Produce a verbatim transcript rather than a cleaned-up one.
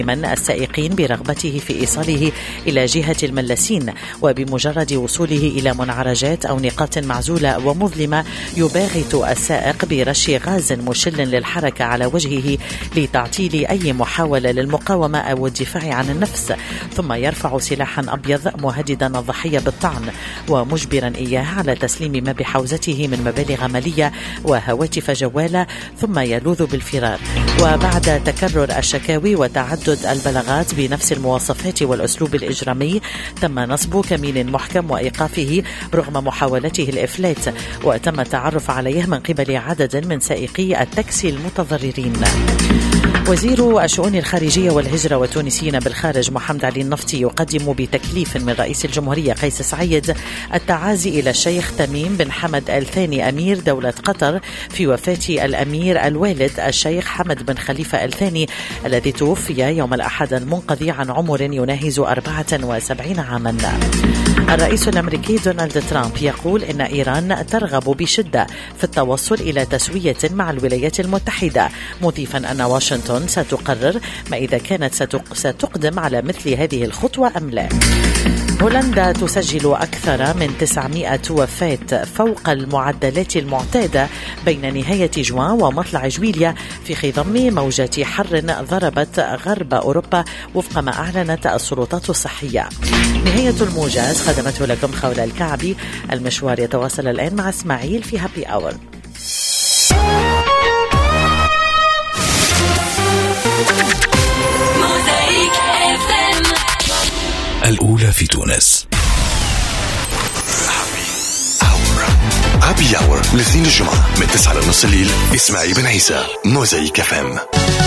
من السائقين برغبته في إيصاله إلى جهة الملسين، وبمجرد وصوله إلى منعرجات أو نقاط معزولة ومظلمة يباغت السائق برش غاز مشل للحركة على وجهه لتعطيل أي محاولة للمقاومة أو الدفاع عن النفس، ثم يرفع سلاحا أبيض مهددا الضحية بالطعن ومجبرا إياه على تسليم ما بحوزته من مبالغ مالية وهواتف جوالة، ثم يلوذ بالفرار. وبعد تكرر الشكاوي وتعدد البلاغات بنفس المواصفات والأسلوب الإجرامي تم نصب كمين محكم وإيقافه رغم محاولته الإفلات، وتم التعرف عليه من قبل عدد من سائقي التاكسي المتضررين. وزير الشؤون الخارجية والهجرة والتونسيين بالخارج محمد علي النفطي يقدم بتكليف من رئيس الجمهورية قيس سعيد التعازي إلى الشيخ تميم بن حمد الثاني أمير دولة قطر في وفاة الأمير الوالد الشيخ حمد بن خليفة الثاني الذي توفي يوم الأحد المنقضي عن عمر يناهز أربعة وسبعين عاما. الرئيس الأمريكي دونالد ترامب يقول إن إيران ترغب بشدة في التوصل إلى تسوية مع الولايات المتحدة، مضيفا أن واشنطن ستقرر ما إذا كانت ستقدم على مثل هذه الخطوة أم لا. هولندا تسجل أكثر من تسعمائة وفاة فوق المعدلات المعتادة بين نهاية جوان ومطلع جويليا في خضم موجة حر ضربت غرب أوروبا وفق ما أعلنت السلطات الصحية. نهاية الموجز خدمته لكم خولة الكعبي. المشوار يتواصل الآن مع إسماعيل في هابي أور. الأولى في تونس. هابي أور الاثنين الجمعة من تسعة لنص الليل. إسماعيل بن عيسى، موزايك إف إم.